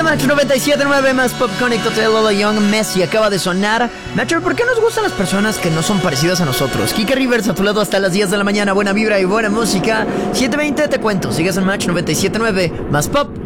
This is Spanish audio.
Match 97.9 más Pop Connect Hotel Lola Young Messi acaba de sonar. Nacho, ¿por qué nos gustan las personas que no son parecidas a nosotros? Kike Rivers a tu lado hasta las 10 de la mañana. Buena vibra y buena música. 7:20 te cuento. Sigues en Match 97.9 más Pop